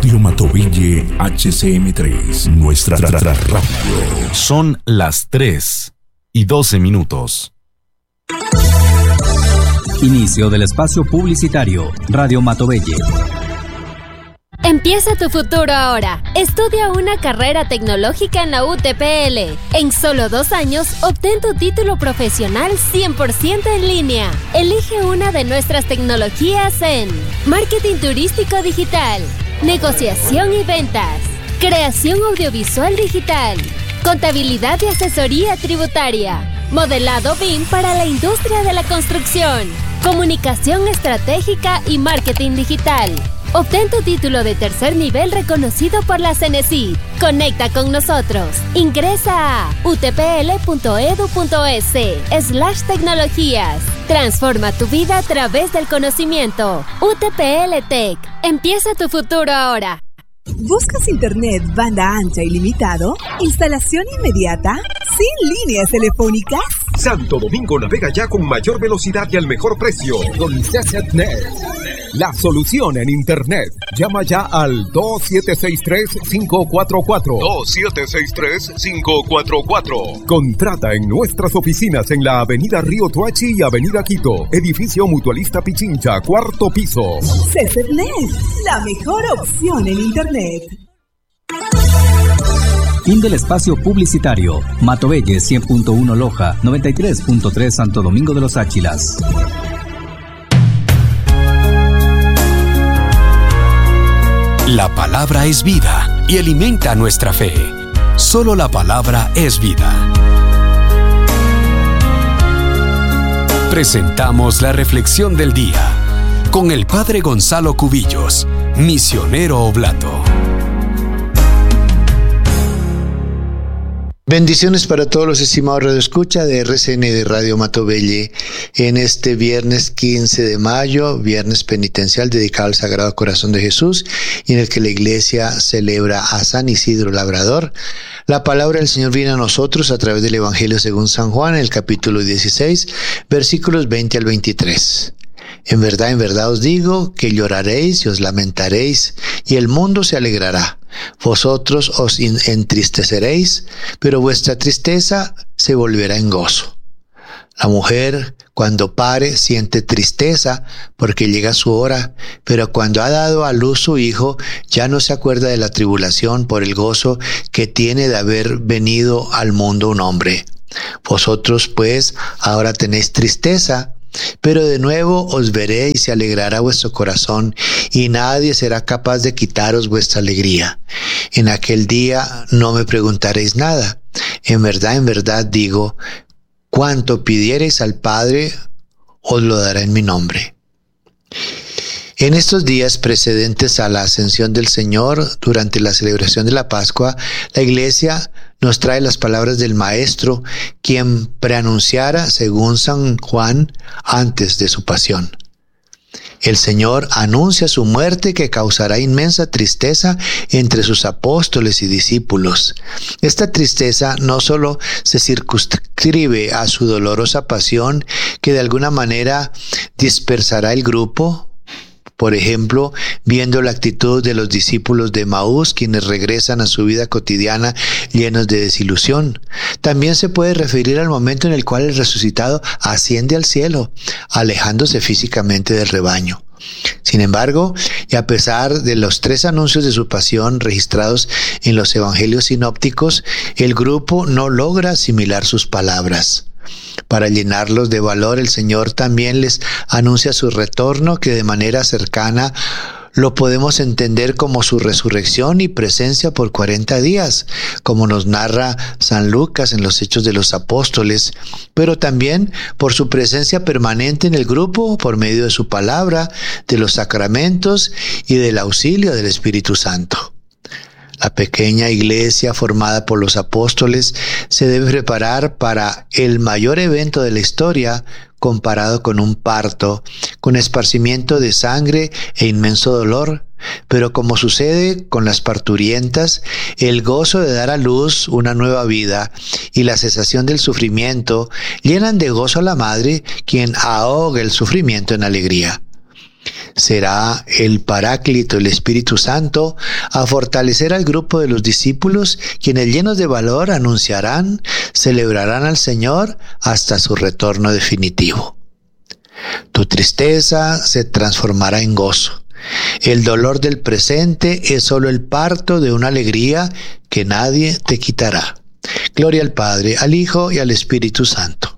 Radio Matoville HCM3, nuestra radio. Son las 3:12. Inicio del espacio publicitario. Radio Matoville. Empieza tu futuro ahora. Estudia una carrera tecnológica en la UTPL. En solo 2 años, obtén tu título profesional 100% en línea. Elige una de nuestras tecnologías en marketing turístico digital, negociación y ventas, creación audiovisual digital, contabilidad y asesoría tributaria, modelado BIM para la industria de la construcción, comunicación estratégica y marketing digital. Obtén tu título de tercer nivel reconocido por la CENESID. Conecta con nosotros. Ingresa a utpl.edu.es/tecnologías. Transforma tu vida a través del conocimiento. UTPL Tech. Empieza tu futuro ahora. ¿Buscas internet banda ancha ilimitado? ¿Instalación inmediata? ¿Sin líneas telefónicas? Santo Domingo navega ya con mayor velocidad y al mejor precio. Con CCNet, la solución en internet. Llama ya al 2763-544. 2763-544. Contrata en nuestras oficinas en la Avenida Río Tuachi y Avenida Quito. Edificio Mutualista Pichincha, 4º piso. CCNet, la mejor opción en internet. Fin del espacio publicitario. Matoville 100.1 Loja, 93.3 Santo Domingo de los Áchilas. La palabra es vida y alimenta nuestra fe. Solo la palabra es vida. Presentamos la reflexión del día con el Padre Gonzalo Cubillos, misionero oblato. Bendiciones para todos los estimados radioescucha de RCN de Radio Matoville en este viernes 15 de mayo, viernes penitencial dedicado al Sagrado Corazón de Jesús y en el que la Iglesia celebra a San Isidro Labrador. La palabra del Señor viene a nosotros a través del Evangelio según San Juan, en el capítulo 16, versículos 20 al 23. En verdad os digo que lloraréis y os lamentaréis, y el mundo se alegrará. Vosotros os entristeceréis, pero vuestra tristeza se volverá en gozo. La mujer, cuando pare, siente tristeza porque llega su hora, pero cuando ha dado a luz su hijo, ya no se acuerda de la tribulación por el gozo que tiene de haber venido al mundo un hombre. Vosotros, pues, ahora tenéis tristeza, pero de nuevo os veré y se alegrará vuestro corazón, y nadie será capaz de quitaros vuestra alegría. En aquel día no me preguntaréis nada. En verdad digo, cuanto pidiereis al Padre, os lo dará en mi nombre. En estos días precedentes a la ascensión del Señor, durante la celebración de la Pascua, la Iglesia nos trae las palabras del Maestro, quien preanunciara, según San Juan, antes de su pasión. El Señor anuncia su muerte que causará inmensa tristeza entre sus apóstoles y discípulos. Esta tristeza no solo se circunscribe a su dolorosa pasión, que de alguna manera dispersará el grupo. Por ejemplo, viendo la actitud de los discípulos de Emaús, quienes regresan a su vida cotidiana llenos de desilusión. También se puede referir al momento en el cual el resucitado asciende al cielo, alejándose físicamente del rebaño. Sin embargo, y a pesar de los 3 anuncios de su pasión registrados en los evangelios sinópticos, el grupo no logra asimilar sus palabras. Para llenarlos de valor, el Señor también les anuncia su retorno, que de manera cercana lo podemos entender como su resurrección y presencia por 40 días, como nos narra San Lucas en los Hechos de los Apóstoles, pero también por su presencia permanente en el grupo por medio de su palabra, de los sacramentos y del auxilio del Espíritu Santo. La pequeña iglesia formada por los apóstoles se debe preparar para el mayor evento de la historia, comparado con un parto, con esparcimiento de sangre e inmenso dolor. Pero como sucede con las parturientas, el gozo de dar a luz una nueva vida y la cesación del sufrimiento llenan de gozo a la madre, quien ahoga el sufrimiento en alegría. Será el Paráclito, el Espíritu Santo, a fortalecer al grupo de los discípulos, quienes llenos de valor anunciarán, celebrarán al Señor hasta su retorno definitivo. Tu tristeza se transformará en gozo. El dolor del presente es solo el parto de una alegría que nadie te quitará. Gloria al Padre, al Hijo y al Espíritu Santo.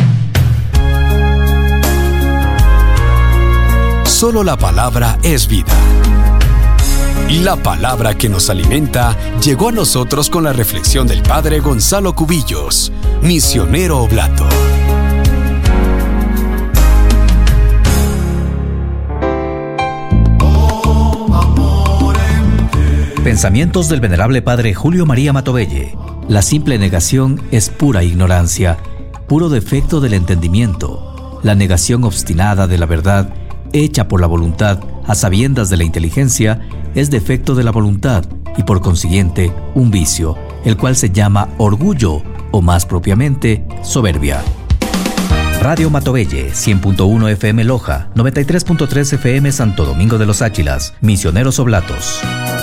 Solo la palabra es vida. La palabra que nos alimenta llegó a nosotros con la reflexión del Padre Gonzalo Cubillos, misionero oblato. Pensamientos del venerable Padre Julio María Matovelle. La simple negación es pura ignorancia, puro defecto del entendimiento. La negación obstinada de la verdad, hecha por la voluntad, a sabiendas de la inteligencia, es defecto de la voluntad y por consiguiente un vicio, el cual se llama orgullo o más propiamente soberbia. Radio Matovelle, 100.1 FM Loja, 93.3 FM Santo Domingo de los Áchilas, Misioneros Oblatos.